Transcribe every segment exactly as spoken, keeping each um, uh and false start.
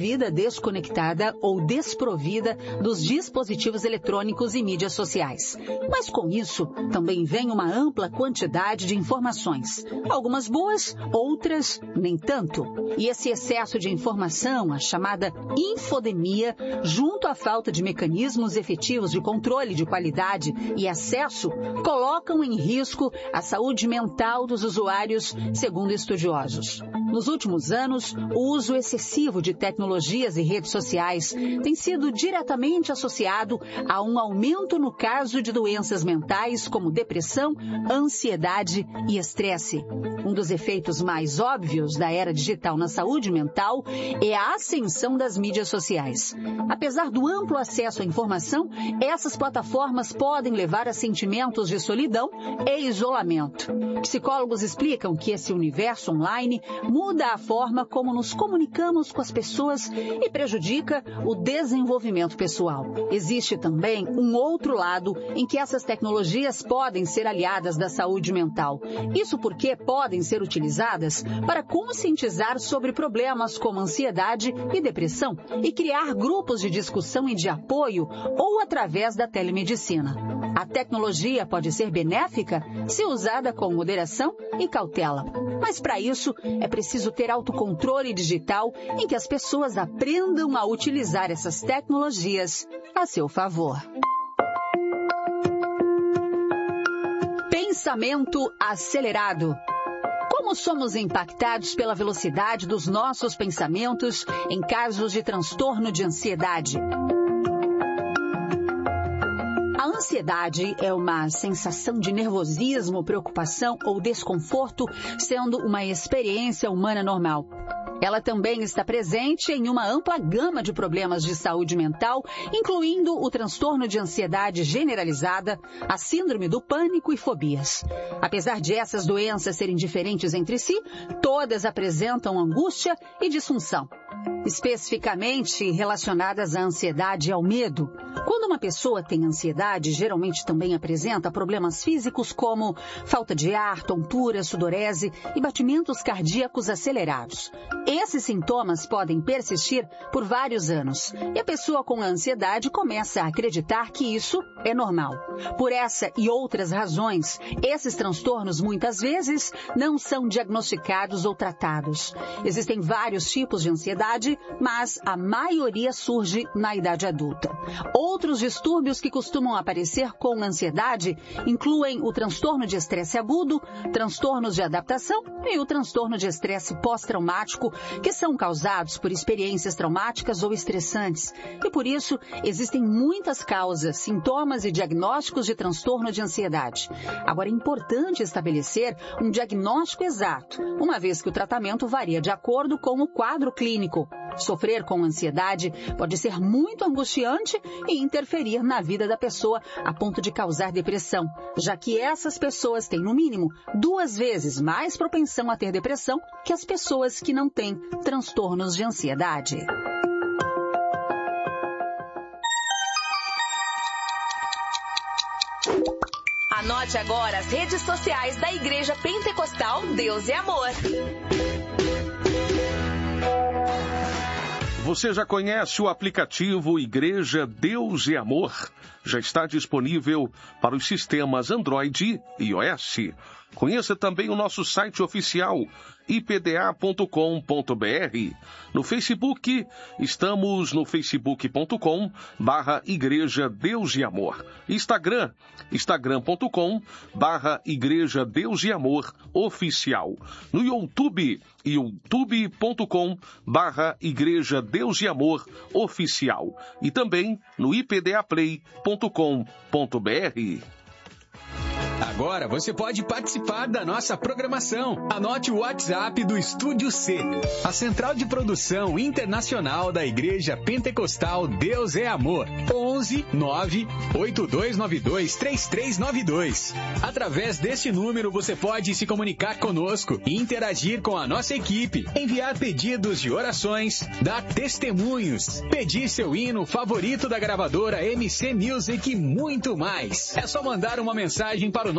vida desconectada ou desprovida dos dispositivos eletrônicos e mídias sociais. Mas com isso, também vem uma ampla quantidade de informações. Algumas boas, outras nem tanto. E esse excesso de informação, a chamada infodemia, junto à falta de mecanismos efetivos de controle de qualidade e acesso, colocam em risco a saúde mental dos usuários, segundo estudiosos. Nos últimos anos, o uso excessivo de tecnologias e redes sociais tem sido diretamente associado a um aumento no caso de doenças mentais como depressão, ansiedade e estresse. Um dos efeitos mais óbvios da era digital na saúde mental é a ascensão das mídias sociais. Apesar do amplo acesso à informação, essas plataformas podem levar a sentimentos de solidão e isolamento. Psicólogos explicam que esse universo online muda a forma como nos comunicamos com as pessoas e prejudica o desenvolvimento pessoal. Existe também um outro lado em que essas tecnologias podem ser aliadas da saúde mental. Isso porque podem ser utilizadas para conscientizar sobre problemas como ansiedade e depressão e criar grupos de discussão e de apoio ou através da telemedicina. A tecnologia pode ser benéfica se usada com moderação e cautela. Mas para isso é preciso ter autocontrole digital em que as pessoas aprendam a utilizar essas tecnologias a seu favor. Pensamento acelerado. Como somos impactados pela velocidade dos nossos pensamentos em casos de transtorno de ansiedade? A ansiedade é uma sensação de nervosismo, preocupação ou desconforto, sendo uma experiência humana normal. Ela também está presente em uma ampla gama de problemas de saúde mental, incluindo o transtorno de ansiedade generalizada, a síndrome do pânico e fobias. Apesar de essas doenças serem diferentes entre si, todas apresentam angústia e disfunção, especificamente relacionadas à ansiedade e ao medo. Quando uma pessoa tem ansiedade, geralmente também apresenta problemas físicos como falta de ar, tontura, sudorese e batimentos cardíacos acelerados. Esses sintomas podem persistir por vários anos e a pessoa com ansiedade começa a acreditar que isso é normal. Por essa e outras razões, esses transtornos muitas vezes não são diagnosticados ou tratados. Existem vários tipos de ansiedade, mas a maioria surge na idade adulta. Outros distúrbios que costumam aparecer com ansiedade incluem o transtorno de estresse agudo, transtornos de adaptação e o transtorno de estresse pós-traumático, que são causados por experiências traumáticas ou estressantes. E por isso, existem muitas causas, sintomas e diagnósticos de transtorno de ansiedade. Agora, é importante estabelecer um diagnóstico exato, uma vez que o tratamento varia de acordo com o quadro clínico. Sofrer com ansiedade pode ser muito angustiante e interferir na vida da pessoa a ponto de causar depressão, já que essas pessoas têm, no mínimo, duas vezes mais propensão a ter depressão que as pessoas que não têm transtornos de ansiedade. Anote agora as redes sociais da Igreja Pentecostal Deus e Amor. Você já conhece o aplicativo Igreja Deus e Amor? Já está disponível para os sistemas Android e iOS. Conheça também o nosso site oficial, i p d a ponto com ponto b r. No Facebook, estamos no facebook ponto com barra Igreja Deus e Amor. Instagram, instagram ponto com barra Igreja Deus e Amor Oficial. No YouTube, youtube ponto com barra Igreja Deus e Amor Oficial. E também no i p d a play ponto com ponto b r. Agora você pode participar da nossa programação. Anote o WhatsApp do Estúdio C, a central de produção internacional da Igreja Pentecostal Deus é Amor. onze nove oito dois nove dois três três nove dois. Através deste número você pode se comunicar conosco e interagir com a nossa equipe, enviar pedidos de orações, dar testemunhos, pedir seu hino favorito da gravadora M C Music e muito mais. É só mandar uma mensagem para o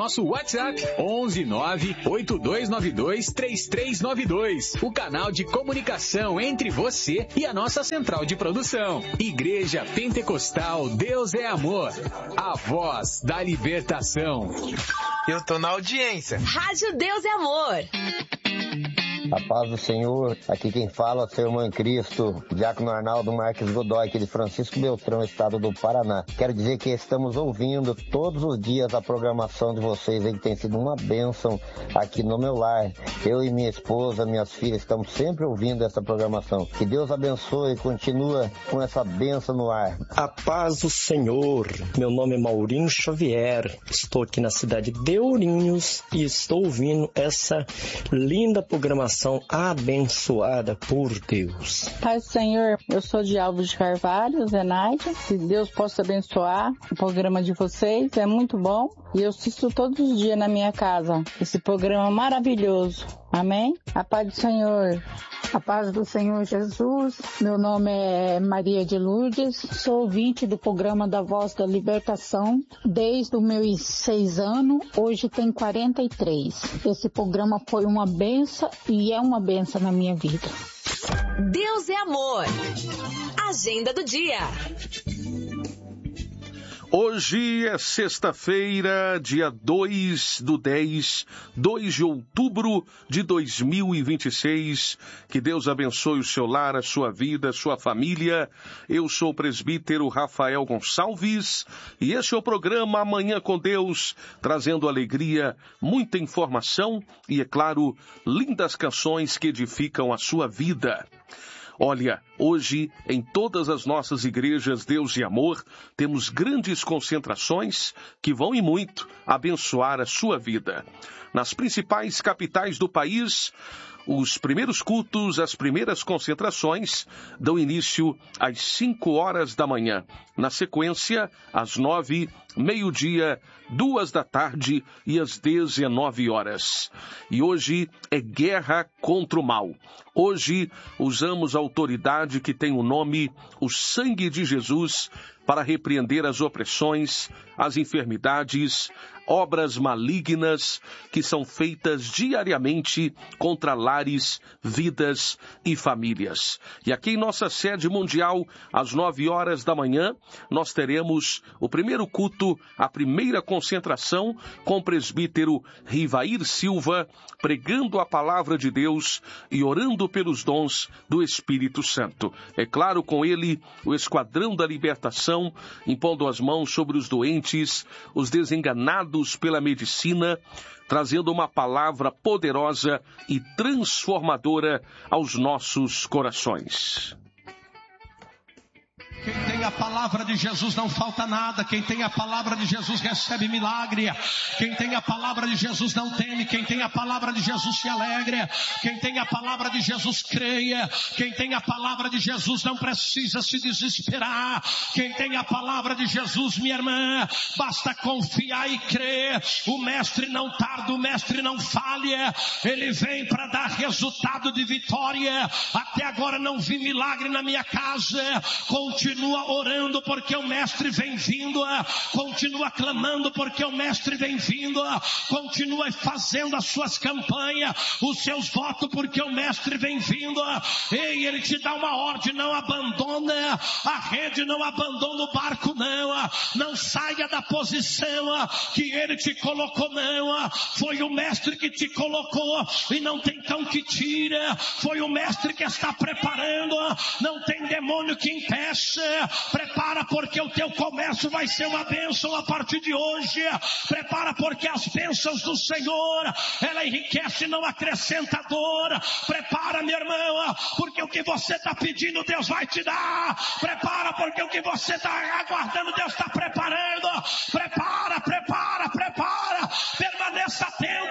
nosso WhatsApp onze nove oito dois nove dois três três nove dois. O canal de comunicação entre você e a nossa central de produção. Igreja Pentecostal Deus é Amor. A voz da libertação. Eu tô na audiência. Rádio Deus é Amor. A paz do Senhor, aqui quem fala é o seu irmão em Cristo, Diácono Arnaldo Marques Godoy, aqui de Francisco Beltrão, estado do Paraná. Quero dizer que estamos ouvindo todos os dias a programação de vocês aí, que tem sido uma bênção aqui no meu lar. Eu e minha esposa, minhas filhas, estamos sempre ouvindo essa programação. Que Deus abençoe e continua com essa bênção no ar. A paz do Senhor, meu nome é Maurinho Xavier, estou aqui na cidade de Ourinhos e estou ouvindo essa linda programação abençoada por Deus. Paz do Senhor, eu sou de Alves de Carvalho, Zenaide. Que Deus possa abençoar o programa de vocês, é muito bom. E eu assisto todos os dias na minha casa esse programa maravilhoso. Amém? A paz do Senhor. A paz do Senhor Jesus. Meu nome é Maria de Lourdes. Sou ouvinte do programa da Voz da Libertação desde os meus seis anos. Hoje tem quarenta e três. Esse programa foi uma benção e é uma benção na minha vida. Deus é Amor. Agenda do dia. Hoje é sexta-feira, dia dois do dez, dois de outubro de dois mil e vinte e seis. Que Deus abençoe o seu lar, a sua vida, a sua família. Eu sou o presbítero Rafael Gonçalves e este é o programa Amanhã com Deus, trazendo alegria, muita informação e, é claro, lindas canções que edificam a sua vida. Olha, hoje, em todas as nossas igrejas Deus e Amor, temos grandes concentrações que vão e muito abençoar a sua vida. Nas principais capitais do país, os primeiros cultos, as primeiras concentrações, dão início às cinco horas da manhã. Na sequência, às nove, meio-dia, duas da tarde e às dezenove horas. E hoje é guerra contra o mal. Hoje usamos a autoridade que tem o nome, o sangue de Jesus, para repreender as opressões, as enfermidades, obras malignas que são feitas diariamente contra lares, vidas e famílias. E aqui em nossa sede mundial, às nove horas da manhã, nós teremos o primeiro culto, a primeira concentração com o presbítero Rivair Silva, pregando a palavra de Deus e orando pelos dons do Espírito Santo. É claro, com ele, o Esquadrão da Libertação, impondo as mãos sobre os doentes, os desenganados pela medicina, trazendo uma palavra poderosa e transformadora aos nossos corações. Quem tem a palavra de Jesus não falta nada. Quem tem a palavra de Jesus recebe milagre. Quem tem a palavra de Jesus não teme. Quem tem a palavra de Jesus se alegra. Quem tem a palavra de Jesus creia. Quem tem a palavra de Jesus não precisa se desesperar. Quem tem a palavra de Jesus, minha irmã, basta confiar e crer. O mestre não tarda, o mestre não falha. Ele vem para dar resultado de vitória. Até agora não vi milagre na minha casa. Continua Continua orando porque o mestre vem vindo, continua clamando porque o mestre vem vindo, continua fazendo as suas campanhas, os seus votos porque o mestre vem vindo. Ei, ele te dá uma ordem, não abandona a rede, não abandona o barco, não, não saia da posição que ele te colocou, não, foi o mestre que te colocou e não tem cão que tira, foi o mestre que está preparando, não tem demônio que impeça. Prepara porque o teu comércio vai ser uma bênção a partir de hoje. Prepara porque as bênçãos do Senhor, ela enriquece e não acrescenta dor. Prepara, meu irmão, porque o que você está pedindo Deus vai te dar. Prepara porque o que você está aguardando Deus está preparando. Prepara, prepara, prepara. Permaneça atento.